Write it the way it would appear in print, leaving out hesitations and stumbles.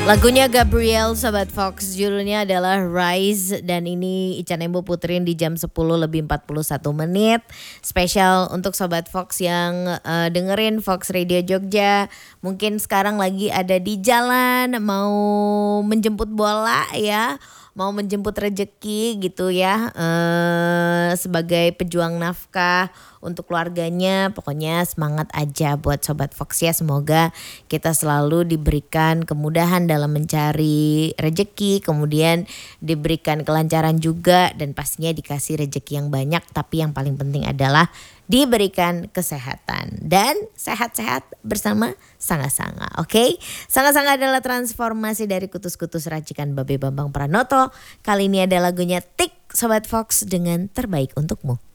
Lagunya Gabriel Sobat Fox, judulnya adalah Rise, dan ini Ica Nembo puterin di jam 10 lebih 41 menit. Spesial untuk Sobat Fox yang dengerin Fox Radio Jogja. Mungkin sekarang lagi ada di jalan mau menjemput bola ya, mau menjemput rejeki gitu ya, sebagai pejuang nafkah untuk keluarganya. Pokoknya semangat aja buat Sobat Fox ya. Semoga kita selalu diberikan kemudahan dalam mencari rejeki, kemudian diberikan kelancaran juga, dan pastinya dikasih rejeki yang banyak. Tapi yang paling penting adalah diberikan kesehatan dan sehat-sehat bersama Sanga-Sanga. Oke? Sanga-Sanga adalah transformasi dari kutus-kutus racikan Babe Bambang Pranoto. Kali ini ada lagunya Tik Sobat Fox dengan Terbaik Untukmu.